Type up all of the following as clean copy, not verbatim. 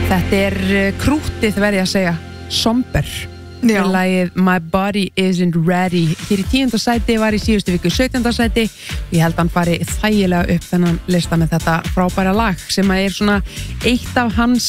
Þetta krútið verði að segja Somber lagið My Body Isn't Ready hér í 10. sæti, var í síðustu viku 17. sæti. Ég held hann fari þægilega upp þennan lista með þetta frábæra lag sem er svona eitt af hans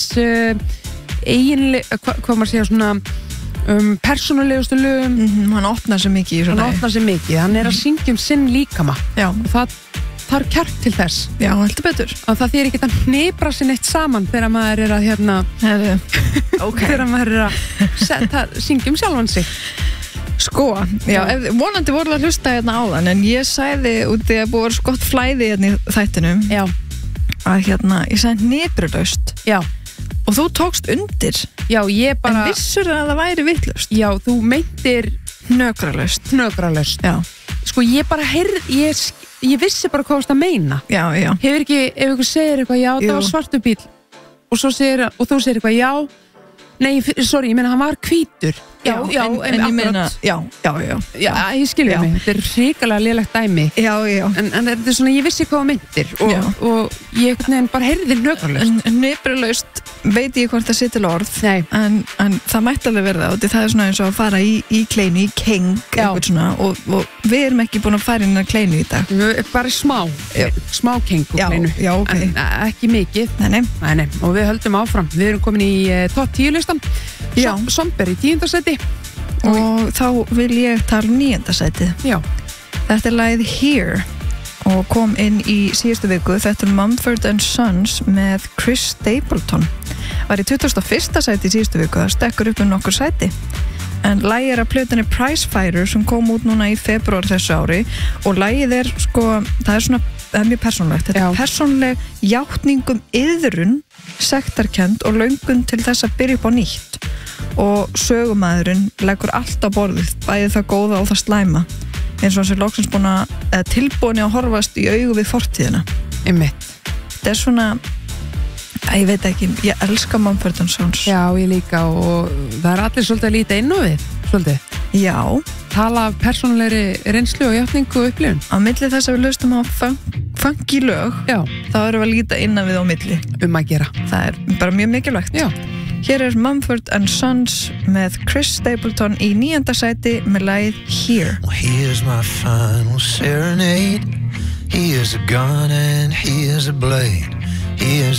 eiginlega, hvað maður segja, svona persónulegustu lögum. Hann opnar sig mikið í svona. Hann opnar sig mikið, hann er að syngja sinn líkama. Já. Og það þarf kjark til þess. Já, heldur betur. Og það þýðir ekki að hnipra sér neitt saman þegar maður er að þegar maður er að syngja sjálfan sig. Sko, já, vonandi voru að hlusta hérna áðan, en ég sagði út í að búið skott flæði hérna í þættinum. Já. Að ég sagði hniprulaust. Já. Og þú tókst undir. Já, ég bara. En vissur að það væri vitlaust? Já, þú meintir hnökralaust. Hnökralaust. Já. Sko, ég bara ég vissi bara hvað það meina. Já, já. Hefur ekki, ef ykkur segir eitthvað, já, það var svartur bíll og þú segir eitthvað, já. Nei, sorry, ég meina hann var hvítur. Já, en ég meina, já, ég skilja mig. Þetta er hrikalega lélegt dæmi. Já. En þetta er svona, ég vissi hvað það meintir og ég bara heyrði hnökralaust. Hniprulaust veit ég hvort það sé til orð. Nei. En það mætti alveg verða og það er svona eins og að fara í kleinu, í keng, eitthvað svona og við erum ekki búin að fara inn að kleinu í dag. Bara smá keng og kleinu. Já, ok. En ekki mikið. Nei. Og við höldum áfram. Við erum komin í topp 10 listan. Somber í 10. sæti. Og þá vil ég tala 9. sætið. Já. Þetta er lagið Here og kom inn í síðustu viku. Þetta er Mumford & Sons með Chris Stapleton. Var í 21. sæti í síðustu viku. Það stekkur upp nokkur sæti. En lagið er að plötunni Prizefighter sem kom út núna í febrúar þessu ári og lagið er það er mjög persónlegt. Þetta er persónleg játningum iðrun, sektarkennd og löngun til þess að byrja upp á nýtt. Og sögumæðurinn leggur allt á borðið, bæði það góða og það slæma, eins og hans er loksins tilbúin að horfast í augu við fortíðina. Einmitt. Þetta er svona, ég veit ekki, ég elska Mumford & Sons. Já, ég líka og það er allir svolítið að líta inn á við, svolítið. Já. Tala af persónulegri reynslu og játningu og upplifun. Á milli þess að við hlustum á funky lög, þá erum við að líta innan við á milli. Að gera. Það er bara mjög mikilvægt. Já. Hér er Mumford & Sons með Chris Stapleton í 9. sæti með lagið Here. Well, here's my final serenade. Here's a gun and here's a blade. Here's